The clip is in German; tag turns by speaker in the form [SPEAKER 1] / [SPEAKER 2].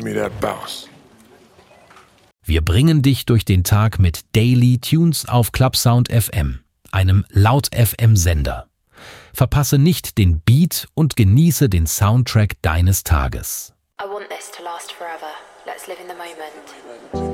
[SPEAKER 1] give me that bounce.
[SPEAKER 2] Wir bringen dich durch den Tag mit Daily Tunes auf Clubsound FM, einem Laut-FM-Sender. Verpasse nicht den Beat und genieße den Soundtrack deines Tages.
[SPEAKER 3] I want this to last forever. Let's live in the moment.